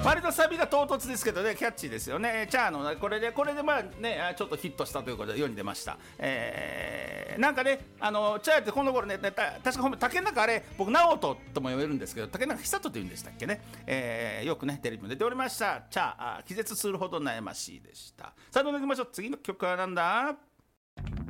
割とサビが唐突ですけどね、キャッチーですよね。チャーのこれでまあね、ちょっとヒットしたということで世に出ました。なんかね、チャーってこの頃ね、確か竹中あれ僕直人とも呼べるんですけど、竹中久人というんでしたっけね。よくねテレビも出ておりました。チャー気絶するほど悩ましいでした。さあどんどん行きましょう。次の曲はなんだ。